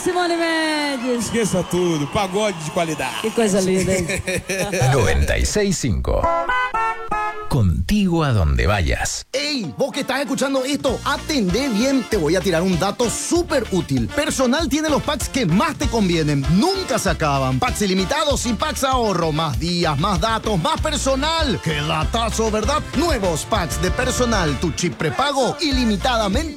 Simone Mendes. Esqueça tudo, pagode de qualidade. Que coisa linda, hein? 96.5. Contigo a donde vayas. ¡Ey! Vos que estás escuchando esto, atendé bien. Te voy a tirar un dato súper útil. Personal tiene los packs que más te convienen. Nunca se acaban. Packs ilimitados y packs ahorro. Más días, más datos, más personal. ¡Qué datazo, verdad! Nuevos packs de Personal. Tu chip prepago ilimitadamente